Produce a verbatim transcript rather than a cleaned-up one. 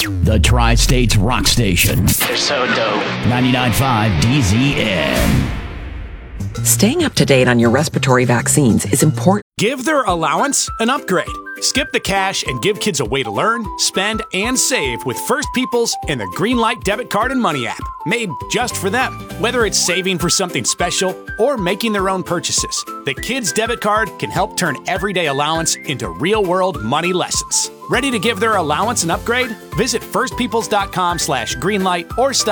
The Tri-States Rock Station. They're so dope. ninety-nine point five D Z N. Staying up to date on your respiratory vaccines is important. Give their allowance an upgrade. Skip the cash and give kids a way to learn, spend, and save with First People's and the Greenlight debit card and money app, made just for them. Whether it's saving for something special or making their own purchases, the Kids Debit Card can help turn everyday allowance into real-world money lessons. Ready to give their allowance an upgrade? Visit firstpeoples.com slash greenlight or stop